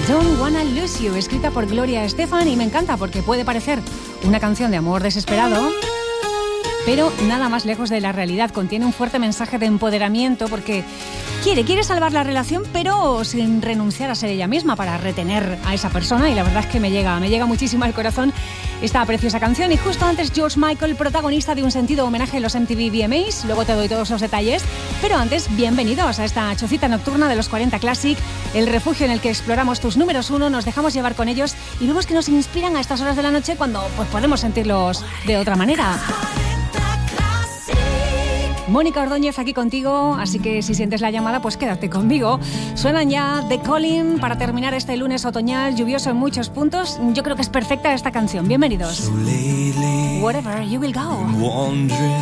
Don't Wanna Lose You, escrita por Gloria Estefan, y me encanta porque puede parecer una canción de amor desesperado, pero nada más lejos de la realidad. Contiene un fuerte mensaje de empoderamiento porque quiere salvar la relación, pero sin renunciar a ser ella misma, para retener a esa persona, y la verdad es que me llega muchísimo al corazón esta preciosa canción. Y justo antes, George Michael, protagonista de un sentido homenaje en los MTV VMAs. Luego te doy todos los detalles, pero antes, bienvenidos a esta chocita nocturna de los 40 Classic, el refugio en el que exploramos tus números uno, nos dejamos llevar con ellos y vemos que nos inspiran a estas horas de la noche cuando pues podemos sentirlos de otra manera. Mónica Ordóñez aquí contigo, así que si sientes la llamada, pues quédate conmigo. Suenan ya The Calling para terminar este lunes otoñal, lluvioso en muchos puntos. Yo creo que es perfecta esta canción. Bienvenidos. Wherever you will go.